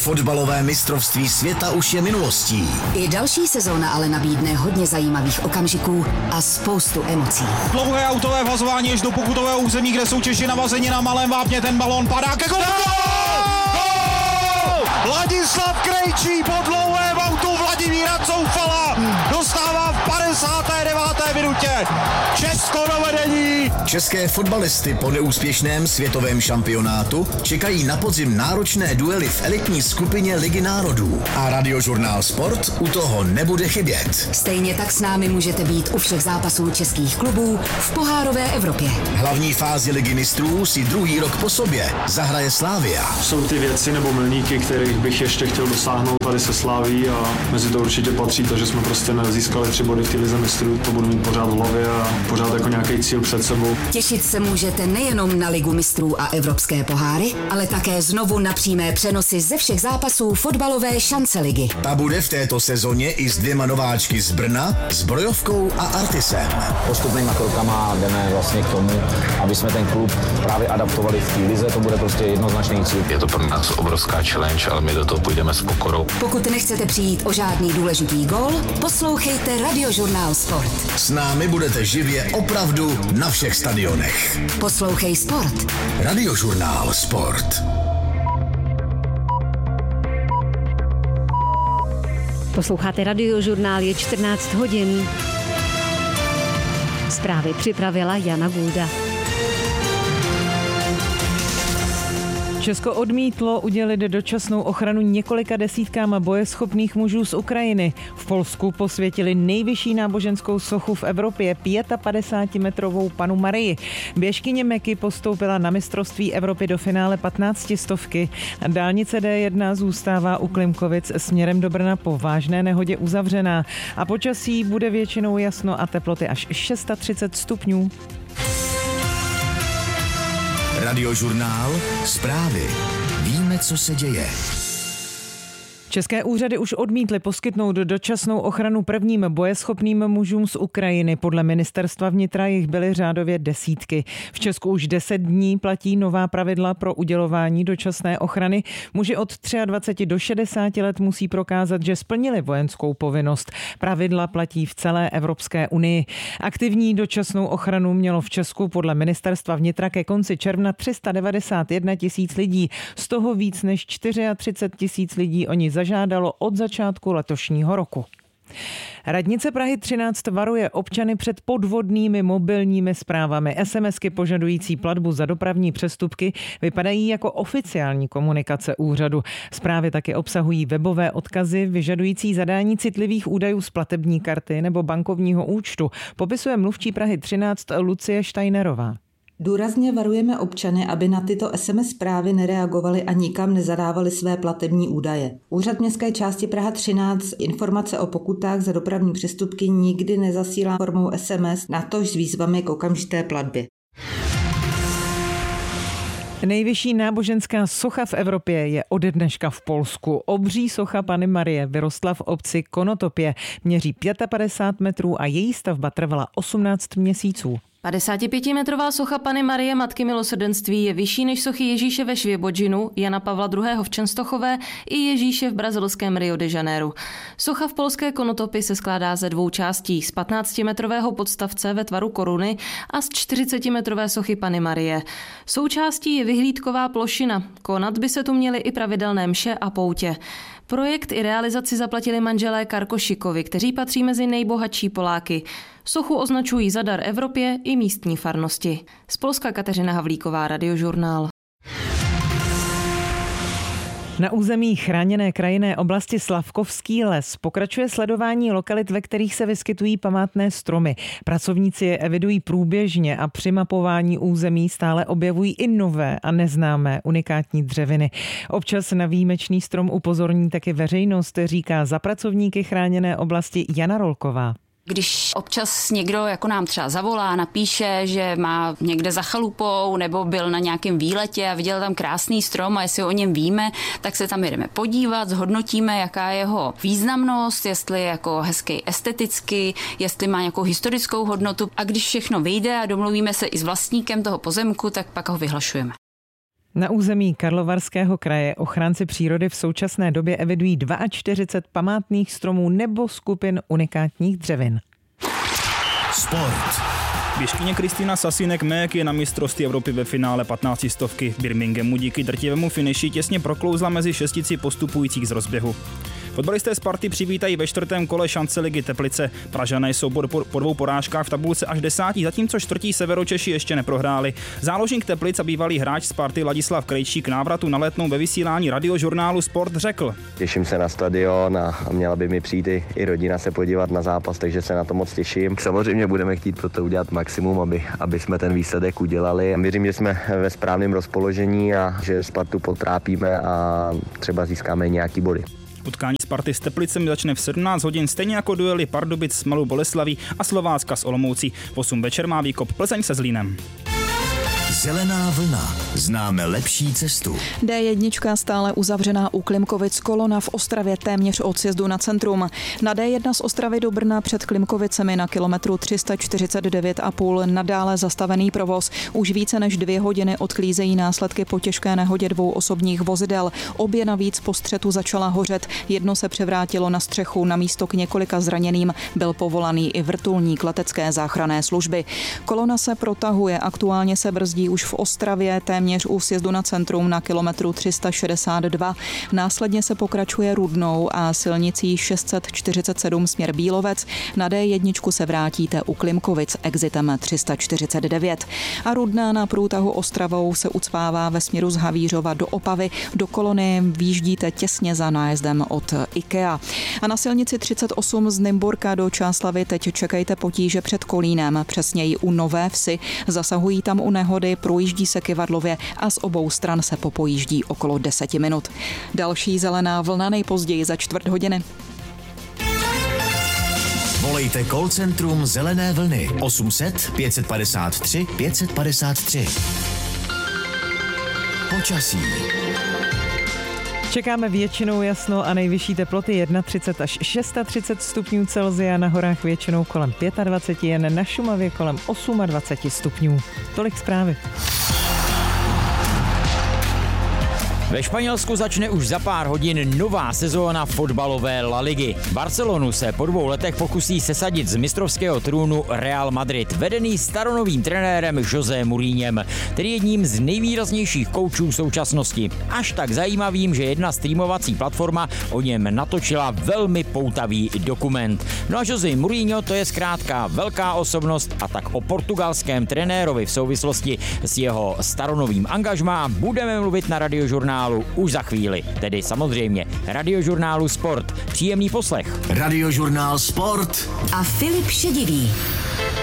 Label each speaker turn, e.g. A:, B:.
A: Fotbalové mistrovství světa už je minulostí.
B: I další sezóna ale nabídne hodně zajímavých okamžiků a spoustu emocí.
C: Dlouhé autové vhazování až do pokutového území, kde jsou Češi navazeni na malém vápně, ten balón padá ke golu. Ladislav Krejčí po dlouhém autu Vladimíra Coufala dostává v 59. minutě Česko do vedení.
A: České fotbalisty po neúspěšném světovém šampionátu čekají na podzim náročné duely v elitní skupině Ligy národů. A Radiožurnál Sport u toho nebude chybět.
B: Stejně tak s námi můžete být u všech zápasů českých klubů v pohárové Evropě.
A: Hlavní fázi Ligy mistrů si druhý rok po sobě zahraje Slavia.
D: Jsou ty věci nebo milníky, kterých bych ještě chtěl dosáhnout tady se Slaví, a mezi to určitě patří to, že jsme prostě nezískali 3 body v té lize mistrů. To budu mít pořád v hlavě a pořád jako nějaký cíl před sebou.
B: Těšit se můžete nejenom na Ligu mistrů a evropské poháry, ale také znovu na přímé přenosy ze všech zápasů fotbalové šance ligy.
A: Ta bude v této sezóně i s 2 nováčky z Brna, s Brojovkou a Artisem.
E: Postupnýma krokama jdeme vlastně k tomu, aby jsme ten klub právě adaptovali v té lize, to bude prostě jednoznačný cíl.
F: Je to pro nás obrovská challenge, ale my do toho půjdeme s pokorou.
B: Pokud nechcete přijít o žádný důležitý gól, poslouchejte Radiožurnál Sport.
A: S námi budete živě opravdu na všech stadionech.
B: Poslouchej Sport.
A: Radiožurnál Sport.
G: Posloucháte Radiožurnál, je 14 hodin. Zprávy připravila Jana Gulda.
H: Česko odmítlo udělit dočasnou ochranu několika desítkám bojeschopných mužů z Ukrajiny. V Polsku posvětili nejvyšší náboženskou sochu v Evropě, 55metrovou Pannu Marii. Běžkyně Meky postoupila na mistrovství Evropy do finále 15 stovky. Dálnice D1 zůstává u Klimkovic směrem do Brna po vážné nehodě uzavřená. A počasí bude většinou jasno a teploty až 630 stupňů.
A: Radiožurnál Zprávy. Víme, co se děje.
H: České úřady už odmítly poskytnout dočasnou ochranu prvním bojeschopným mužům z Ukrajiny. Podle ministerstva vnitra jich byly řádově desítky. V Česku už 10 dní platí nová pravidla pro udělování dočasné ochrany. Muži od 23 do 60 let musí prokázat, že splnili vojenskou povinnost. Pravidla platí v celé Evropské unii. Aktivní dočasnou ochranu mělo v Česku podle ministerstva vnitra ke konci června 391 000 lidí. Z toho víc než 34 000 lidí oni zažádalo od začátku letošního roku. Radnice Prahy 13 varuje občany před podvodnými mobilními zprávami. SMSky požadující platbu za dopravní přestupky vypadají jako oficiální komunikace úřadu. Zprávy taky obsahují webové odkazy vyžadující zadání citlivých údajů z platební karty nebo bankovního účtu, popisuje mluvčí Prahy 13 Lucie Steinerová.
I: Důrazně varujeme občany, aby na tyto SMS zprávy nereagovali a nikam nezadávali své platební údaje. Úřad městské části Praha 13 informace o pokutách za dopravní přestupky nikdy nezasílá formou SMS, natož s výzvami k okamžité platbě.
H: Nejvyšší náboženská socha v Evropě je ode dneška v Polsku. Obří socha Panny Marie vyrostla v obci Konotopě. Měří 55 metrů a její stavba trvala 18 měsíců.
J: 55metrová socha Panny Marie Matky milosrdenství je vyšší než sochy Ježíše ve Švěbodžinu, Jana Pavla II. V Čenstochové i Ježíše v brazilském Rio de Janeiro. Socha v polské Konotopi se skládá ze 2 částí, z 15metrového podstavce ve tvaru koruny a z 40metrové sochy Panny Marie. Součástí je vyhlídková plošina. Konat by se tu měly i pravidelné mše a poutě. Projekt i realizaci zaplatili manželé Karkošikovi, kteří patří mezi nejbohatší Poláky. Sochu označují za dar Evropě i místní farnosti. Z Polska Kateřina Havlíková, Radiožurnál.
H: Na území chráněné krajinné oblasti Slavkovský les pokračuje sledování lokalit, ve kterých se vyskytují památné stromy. Pracovníci je evidují průběžně a při mapování území stále objevují i nové a neznámé unikátní dřeviny. Občas na výjimečný strom upozorní taky veřejnost, říká za pracovníky chráněné oblasti Jana Rolková.
K: Když občas někdo jako nám třeba zavolá, napíše, že má někde za chalupou nebo byl na nějakém výletě a viděl tam krásný strom a jestli o něm víme, tak se tam jdeme podívat, zhodnotíme, jaká je jeho významnost, jestli je jako hezký esteticky, jestli má nějakou historickou hodnotu a když všechno vyjde a domluvíme se i s vlastníkem toho pozemku, tak pak ho vyhlašujeme.
H: Na území Karlovarského kraje ochránci přírody v současné době evidují 42 památných stromů nebo skupin unikátních dřevin.
A: Sport.
L: Běžkyně Kristýna Sasinek-Mék je na mistrovství Evropy ve finále 15 stovky v Birminghamu. Díky drtivému finiši těsně proklouzla mezi šestici postupujících z rozběhu. Fotbalisté Sparty přivítají ve čtvrtém kole šance ligy Teplice. Pražané jsou po dvou porážkách v tabulce až 10, zatímco čtvrtí Severočeši ještě neprohráli. Záložník Teplic a bývalý hráč Sparty Ladislav Krejčí k návratu na Letnou ve vysílání radiožurnálu Sport řekl:
M: Těším se na stadion a měla by mi přijít i rodina se podívat na zápas, takže se na to moc těším. Samozřejmě budeme chtít pro to udělat maximum, aby jsme ten výsledek udělali. Věřím, že jsme ve správném rozpoložení a že Spartu potrápíme a třeba získáme nějaký body.
L: Utkání Sparty s Teplicemi začne v 17 hodin, stejně jako duely Pardubic s Malou Boleslaví a Slovácka s Olomoucí. V 8 večer má výkop Plzeň se Zlínem.
A: Zelená vlna. Známe lepší cestu.
N: D1 stále uzavřená u Klimkovic, kolona v Ostravě téměř od sjezdu na centrum. Na D1 z Ostravy do Brna před Klimkovicemi na kilometru 349,5 nadále zastavený provoz. Už více než 2 hodiny odklízejí následky po těžké nehodě 2 osobních vozidel. Obě navíc po střetu začala hořet. Jedno se převrátilo na střechu. Na místo k několika zraněným byl povolaný i vrtulník letecké záchranné služby. Kolona se protahuje, aktuálně se brzdí už v Ostravě, téměř u sjezdu na centrum na kilometru 362. Následně se pokračuje Rudnou a silnicí 647 směr Bílovec. Na D1 se vrátíte u Klimkovic exitem 349. A Rudná na průtahu Ostravou se ucpává ve směru z Havířova do Opavy. Do kolony výjíždíte těsně za nájezdem od IKEA. A na silnici 38 z Nymburka do Čáslavy teď čekejte potíže před Kolínem, přesněji u Nové Vsi. Zasahují tam u nehody, projíždí se kyvadlově a z obou stran se popojíždí okolo 10 minut. Další zelená vlna nejpozději za 4 hodiny.
A: Volejte call centrum Zelené vlny 800 553 553. Počasí.
H: Čekáme většinou jasno a nejvyšší teploty 31 až 36 stupňů Celsia, na horách většinou kolem 25, jen na Šumavě kolem 28 stupňů. Tolik zprávy.
O: Ve Španělsku začne už za pár hodin nová sezóna fotbalové La Ligy. Barcelonu se po 2 letech pokusí sesadit z mistrovského trůnu Real Madrid, vedený staronovým trenérem José Mourinhem, který je jedním z nejvýraznějších koučů současnosti. Až tak zajímavým, že jedna streamovací platforma o něm natočila velmi poutavý dokument. No a José Mourinho, to je zkrátka velká osobnost, a tak o portugalském trenérovi v souvislosti s jeho staronovým angažmá budeme mluvit na radiožurnálu už za chvíli, tedy samozřejmě radiožurnálu Sport. Příjemný poslech.
A: Radiožurnál Sport
B: a Filip Šedivý.